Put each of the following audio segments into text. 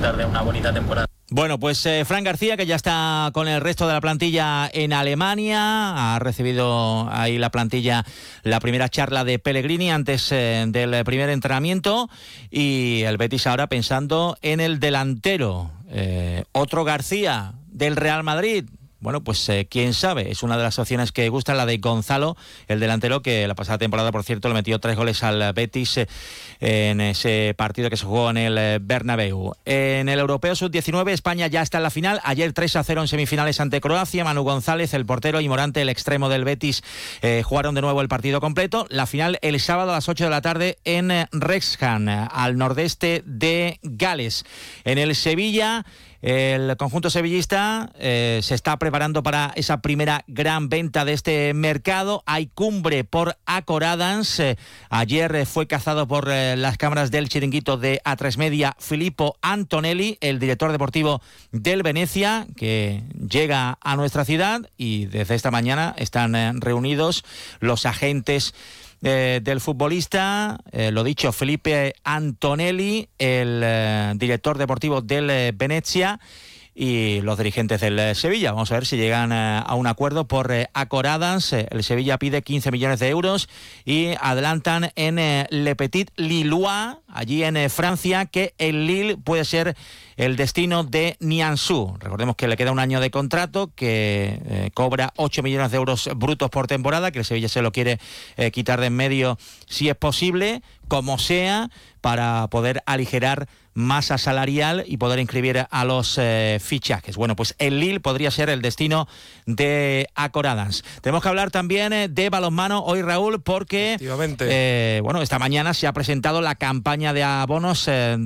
disfrutar de una bonita temporada. Bueno, pues Fran García, que ya está con el resto de la plantilla en Alemania, ha recibido ahí la plantilla la primera charla de Pellegrini antes del primer entrenamiento, y el Betis ahora pensando en el delantero, otro García del Real Madrid. Bueno, pues quién sabe, es una de las opciones que gustan, la de Gonzalo, el delantero que la pasada temporada, por cierto, le metió 3 goles al Betis en ese partido que se jugó en el Bernabéu. En el Europeo Sub-19, España ya está en la final. Ayer 3-0 en semifinales ante Croacia. Manu González, el portero, y Morante, el extremo del Betis, jugaron de nuevo el partido completo. La final el sábado a las 8 de la tarde en Wrexham, al nordeste de Gales. En el Sevilla, el conjunto sevillista se está preparando para esa primera gran venta de este mercado. Hay cumbre por Acor Adams. Ayer fue cazado por las cámaras del chiringuito de A3 Media Filippo Antonelli, el director deportivo del Venecia, que llega a nuestra ciudad, y desde esta mañana están reunidos los agentes del futbolista, lo dicho, Felipe Antonelli, el director deportivo del Venezia, y los dirigentes del Sevilla. Vamos a ver si llegan a un acuerdo por Acor Adams. El Sevilla pide 15 millones de euros y adelantan en Le Petit Lillois, allí en Francia, que el Lille puede ser el destino de Nianzou. Recordemos que le queda un año de contrato, que cobra 8 millones de euros brutos por temporada, que el Sevilla se lo quiere quitar de en medio si es posible, como sea, para poder aligerar masa salarial y poder inscribir a los fichajes. Bueno, pues el Lille podría ser el destino de Acor Adams. Tenemos que hablar también de balonmano hoy, Raúl, porque bueno, esta mañana se ha presentado la campaña de abonos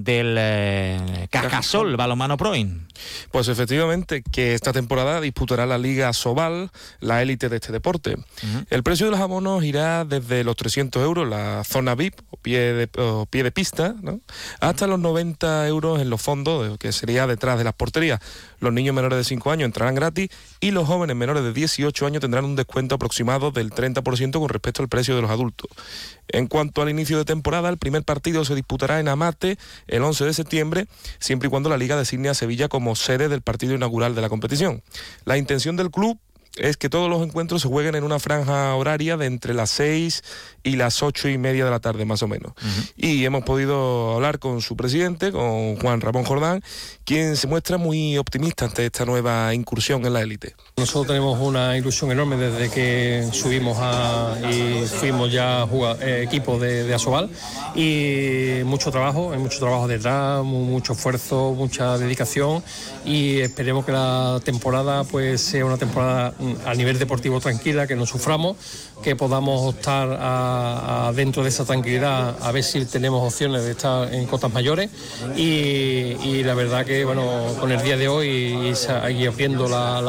del Cajasol Balonmano Proin. Pues efectivamente, que esta temporada disputará la Liga Sobal, la élite de este deporte. El precio de los abonos irá desde los 300 euros, la zona VIP o pie de pista, ¿no?, hasta los 90 euros en los fondos, que sería detrás de las porterías. Los niños menores de 5 años entrarán gratis y los jóvenes menores de 18 años tendrán un descuento aproximado del 30% con respecto al precio de los adultos. En cuanto al inicio de temporada, el primer partido se disputará en Amate el 11 de septiembre, siempre y cuando la Liga designe a Sevilla como sede del partido inaugural de la competición. La intención del club es que todos los encuentros se jueguen en una franja horaria de entre las 6 y las 8:30 de la tarde, más o menos. Y hemos podido hablar con su presidente, con Juan Ramón Jordán, quien se muestra muy optimista ante esta nueva incursión en la élite. Nosotros tenemos una ilusión enorme desde que subimos y fuimos ya equipo de Asobal, y mucho trabajo detrás, mucho esfuerzo, mucha dedicación, y esperemos que la temporada pues sea una temporada a nivel deportivo tranquila, que no suframos, que podamos optar dentro de esa tranquilidad a ver si tenemos opciones de estar en cotas mayores, y la verdad que bueno, con el día de hoy y abriendo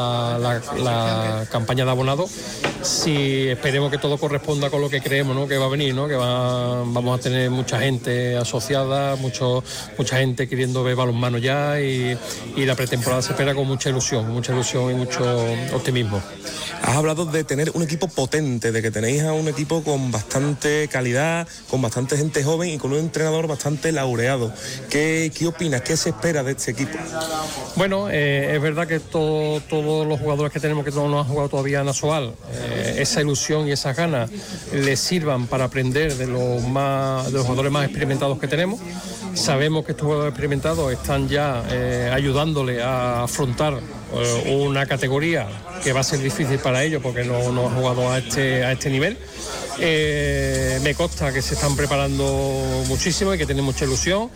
la campaña de abonado, si esperemos que todo corresponda con lo que creemos, ¿no?, que va a venir, ¿no?, que vamos a tener mucha gente asociada, mucha gente queriendo ver balonmano ya, y la pretemporada se espera con mucha ilusión y mucho optimismo. Has hablado de tener un equipo potente, de que tenéis a un equipo con bastante calidad, con bastante gente joven y con un entrenador bastante laureado. ¿Qué opinas? ¿Qué se espera de este equipo? Bueno, es verdad que todos los jugadores que tenemos, que no han jugado todavía en Asobal, esa ilusión y esas ganas les sirvan para aprender de los jugadores más experimentados que tenemos. Sabemos que estos jugadores experimentados están ya ayudándole a afrontar una categoría que va a ser difícil para ellos porque no han jugado a este nivel. Me consta que se están preparando muchísimo y que tienen mucha ilusión,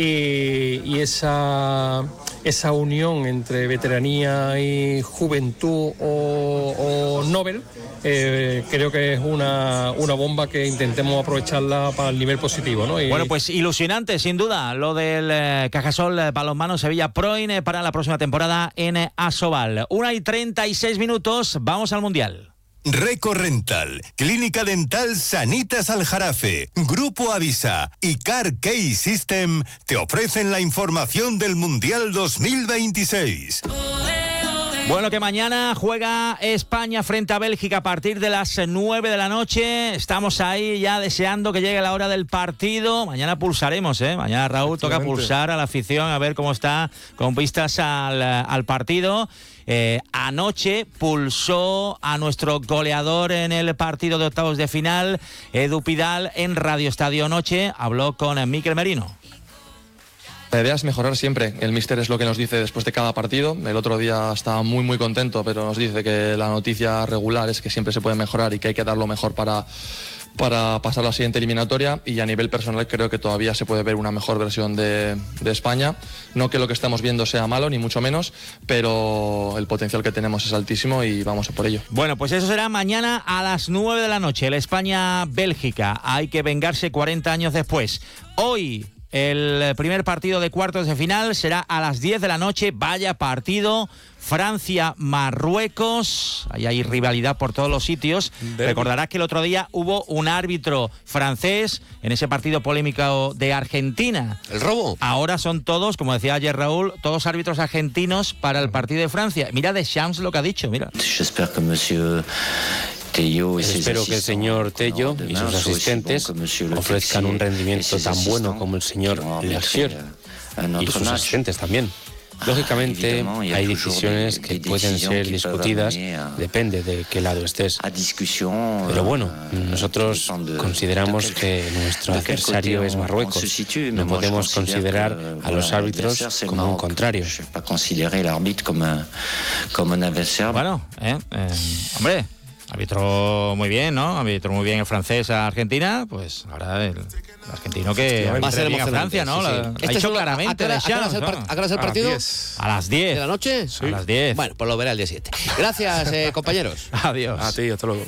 y esa unión entre veteranía y juventud o Nobel, creo que es una bomba que intentemos aprovecharla para el nivel positivo, ¿no? Bueno, pues ilusionante, sin duda, lo del Cajasol Balonmano Sevilla Proin para la próxima temporada en Asobal. 1:36, vamos al Mundial. Reco Rental, Clínica Dental Sanitas Aljarafe, Grupo Avisa y Car Key System te ofrecen la información del Mundial 2026. Bueno, que mañana juega España frente a Bélgica a partir de las 9 de la noche. Estamos ahí ya deseando que llegue la hora del partido. Mañana pulsaremos, ¿eh? Mañana, Raúl, toca pulsar a la afición a ver cómo está con vistas al partido. Anoche pulsó a nuestro goleador en el partido de octavos de final, Edu Pidal, en Radio Estadio Noche. Habló con Mikel Merino. La idea es mejorar siempre. El míster es lo que nos dice después de cada partido. El otro día estaba muy contento, pero nos dice que la noticia regular es que siempre se puede mejorar y que hay que dar lo mejor para pasar a la siguiente eliminatoria. Y a nivel personal creo que todavía se puede ver una mejor versión de España. No que lo que estamos viendo sea malo, ni mucho menos, pero el potencial que tenemos es altísimo y vamos a por ello. Bueno, pues eso será mañana a las 9 de la noche, el España-Bélgica. Hay que vengarse 40 años después. Hoy el primer partido de cuartos de final será a las 10 de la noche. Vaya partido. Francia-Marruecos. Ahí hay rivalidad por todos los sitios. Recordarás que el otro día hubo un árbitro francés en ese partido polémico de Argentina. ¿El robo? Ahora son todos, como decía ayer Raúl, todos árbitros argentinos para el partido de Francia. Mira Deschamps lo que ha dicho, mira. Espero que el señor Tello y sus asistentes ofrezcan un rendimiento tan bueno como el señor Lerchier y sus asistentes también. Lógicamente hay decisiones que pueden ser discutidas, depende de qué lado estés. Pero bueno, nosotros consideramos que nuestro adversario es Marruecos. No podemos considerar a los árbitros como un contrario. Bueno, hombre, arbitró muy bien, ¿no? Arbitró muy bien el francés a Argentina, pues ahora el argentino que va a ser bien a Francia, ¿no? Sí. Ha dicho claramente. ¿A qué hora es el partido? A las 10. ¿De la noche? Sí. A las 10. Bueno, pues lo verá el día 7. Gracias, compañeros. Adiós. A ti, hasta luego.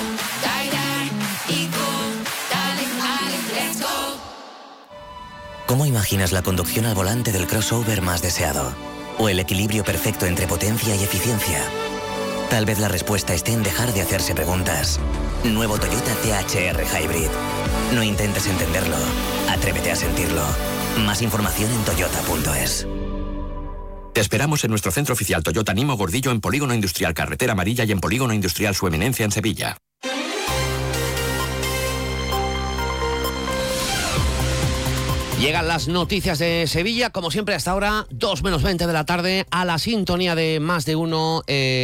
¿Cómo imaginas la conducción al volante del crossover más deseado? ¿O el equilibrio perfecto entre potencia y eficiencia? Tal vez la respuesta esté en dejar de hacerse preguntas. Nuevo Toyota THR Hybrid. No intentes entenderlo, atrévete a sentirlo. Más información en toyota.es. Te esperamos en nuestro centro oficial Toyota Nimo Gordillo en Polígono Industrial Carretera Amarilla y en Polígono Industrial Su Eminencia en Sevilla. Llegan las noticias de Sevilla, como siempre hasta ahora, 2 menos 20 de la tarde, a la sintonía de Más de Uno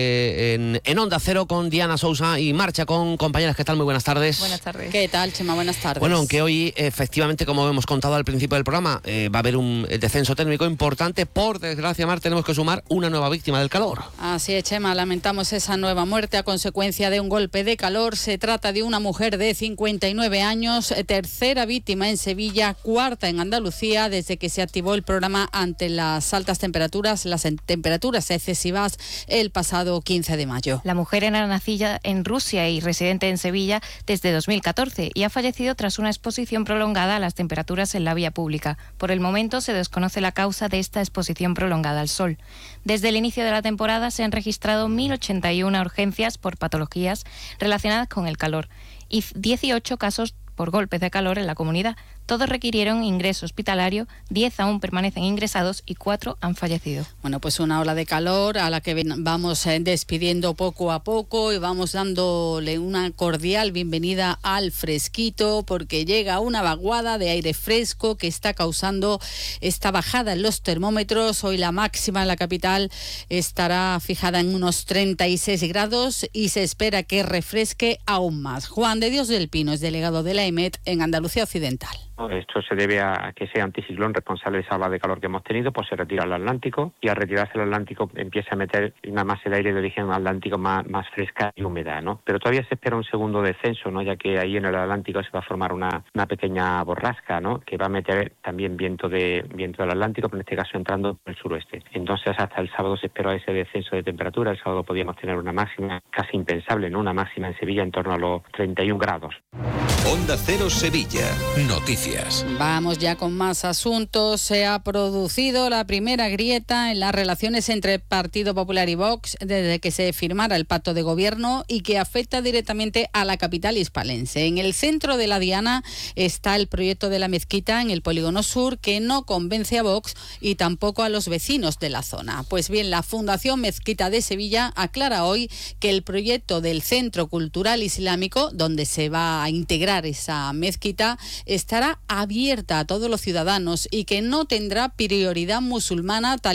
en Onda Cero con Diana Sousa y Marcha con compañeras. ¿Qué tal? Muy buenas tardes. Buenas tardes. ¿Qué tal, Chema? Buenas tardes. Bueno, aunque hoy, efectivamente, como hemos contado al principio del programa, va a haber un descenso térmico importante. Por desgracia, Mar, tenemos que sumar una nueva víctima del calor. Así es, Chema. Lamentamos esa nueva muerte a consecuencia de un golpe de calor. Se trata de una mujer de 59 años, tercera víctima en Sevilla, cuarta en Andalucía desde que se activó el programa ante las altas temperaturas, las temperaturas excesivas el pasado 15 de mayo. La mujer era nacida en Rusia y residente en Sevilla desde 2014 y ha fallecido tras una exposición prolongada a las temperaturas en la vía pública. Por el momento se desconoce la causa de esta exposición prolongada al sol. Desde el inicio de la temporada se han registrado 1.081 urgencias por patologías relacionadas con el calor y 18 casos por golpes de calor en la comunidad. Todos requirieron ingreso hospitalario, 10 aún permanecen ingresados y 4 han fallecido. Bueno, pues una ola de calor a la que vamos despidiendo poco a poco y vamos dándole una cordial bienvenida al fresquito, porque llega una vaguada de aire fresco que está causando esta bajada en los termómetros. Hoy la máxima en la capital estará fijada en unos 36 grados y se espera que refresque aún más. Juan de Dios del Pino es delegado de la EMET en Andalucía Occidental. Esto se debe a que ese anticiclón responsable de esa ola de calor que hemos tenido pues se retira al Atlántico, y al retirarse al Atlántico empieza a meter una masa de aire de origen atlántico más fresca y húmeda, ¿no? Pero todavía se espera un segundo descenso, ¿no? Ya que ahí en el Atlántico se va a formar una pequeña borrasca, ¿no? Que va a meter también viento del Atlántico, pero en este caso entrando por el suroeste. Entonces hasta el sábado se espera ese descenso de temperatura. El sábado podríamos tener una máxima casi impensable, ¿no? Una máxima en Sevilla en torno a los 31 grados. Onda Cero Sevilla. Noticias. Vamos ya con más asuntos. Se ha producido la primera grieta en las relaciones entre Partido Popular y Vox desde que se firmara el pacto de gobierno y que afecta directamente a la capital hispalense. En el centro de la diana está el proyecto de la mezquita en el Polígono Sur, que no convence a Vox y tampoco a los vecinos de la zona. Pues bien, la Fundación Mezquita de Sevilla aclara hoy que el proyecto del Centro Cultural Islámico, donde se va a integrar esa mezquita, estará abierta a todos los ciudadanos y que no tendrá prioridad musulmana tal